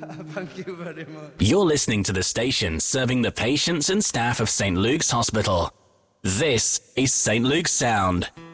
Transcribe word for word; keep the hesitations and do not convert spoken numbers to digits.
Thank you very much. You're listening to the station serving the patients and staff of Saint Luke's Hospital. This is Saint Luke's Sound.